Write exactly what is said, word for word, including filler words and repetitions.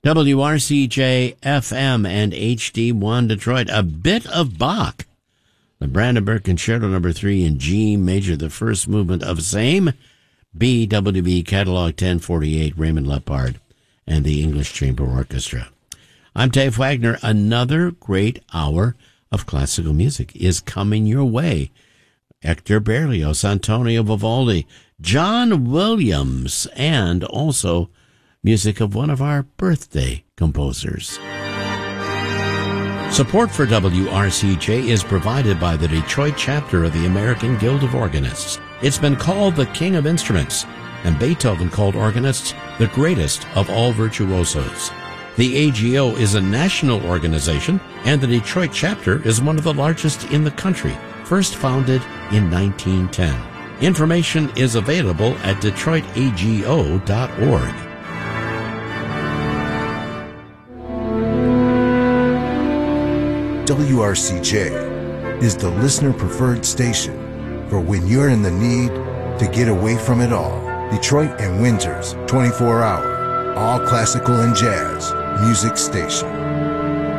W R C J F M and H D one Detroit. A bit of Bach. The Brandenburg Concerto number three in G major, the first movement of same. B W B Catalog ten forty-eight, Raymond Lepard and the English Chamber Orchestra. I'm Dave Wagner. Another great hour of classical music is coming your way. Hector Berlioz, Antonio Vivaldi, John Williams, and also music of one of our birthday composers. Support for W R C J is provided by the Detroit chapter of the American Guild of Organists. It's been called the King of Instruments, and Beethoven called organists the greatest of all virtuosos. The A G O is a national organization, and the Detroit chapter is one of the largest in the country, first founded in nineteen ten. Information is available at detroit a g o dot org. W R C J is the listener-preferred station for when you're in the need to get away from it all. Detroit and Windsor's twenty-four hour, all classical and jazz music station.